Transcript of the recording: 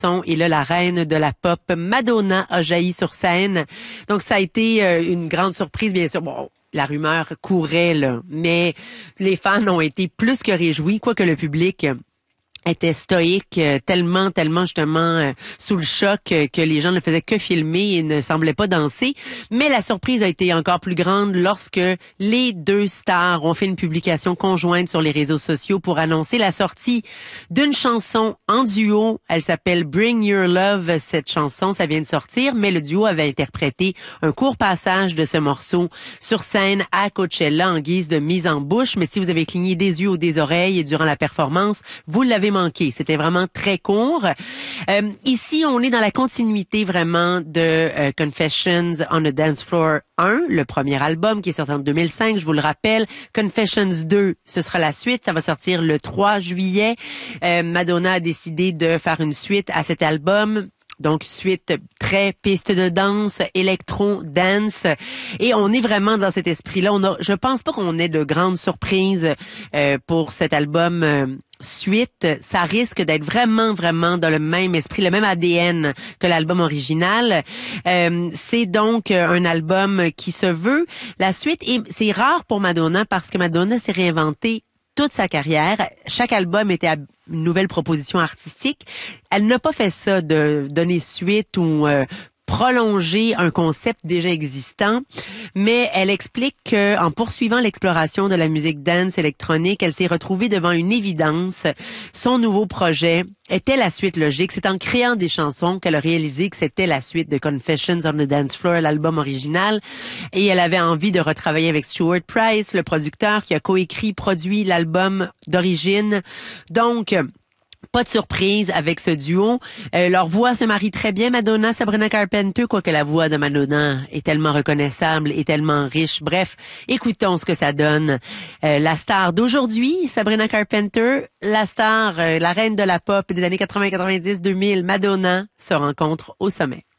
Et là, la reine de la pop, Madonna, a jailli sur scène. Donc, ça a été une grande surprise, bien sûr. Bon, la rumeur courait, là, mais les fans ont été plus que réjouis, quoique le public était stoïque, tellement justement sous le choc que les gens ne faisaient que filmer et ne semblaient pas danser. Mais la surprise a été encore plus grande lorsque les deux stars ont fait une publication conjointe sur les réseaux sociaux pour annoncer la sortie d'une chanson en duo. Elle s'appelle Bring Your Love, cette chanson, ça vient de sortir, mais le duo avait interprété un court passage de ce morceau sur scène à Coachella en guise de mise en bouche. Mais si vous avez cligné des yeux ou des oreilles durant la performance, vous l'avez manqué. C'était vraiment très court. Ici, on est dans la continuité vraiment de Confessions on a Dance Floor 1, le premier album qui est sorti en 2005, je vous le rappelle. Confessions 2, ce sera la suite. Ça va sortir le 3 juillet. Madonna a décidé de faire une suite à cet album. Donc, suite très piste de danse, électro-dance. Et on est vraiment dans cet esprit-là. Je pense pas qu'on ait de grandes surprises pour cet album suite. Ça risque d'être vraiment dans le même esprit, le même ADN que l'album original. C'est donc un album qui se veut la suite. Et c'est rare pour Madonna parce que Madonna s'est réinventée toute sa carrière. Chaque album était à une nouvelle proposition artistique. Elle n'a pas fait ça de donner suite ou prolonger un concept déjà existant, mais elle explique que en poursuivant l'exploration de la musique dance électronique, elle s'est retrouvée devant une évidence. Son nouveau projet était la suite logique. C'est en créant des chansons qu'elle a réalisé que c'était la suite de Confessions on the Dance Floor, l'album original. Et elle avait envie de retravailler avec Stuart Price, le producteur qui a coécrit, produit l'album d'origine. Donc, pas de surprise avec ce duo. Leur voix se marie très bien, Madonna, Sabrina Carpenter, quoique la voix de Madonna est tellement reconnaissable et tellement riche. Bref, écoutons ce que ça donne. La star d'aujourd'hui, Sabrina Carpenter, la star, la reine de la pop des années 80, 90, 2000, Madonna, se rencontrent au sommet.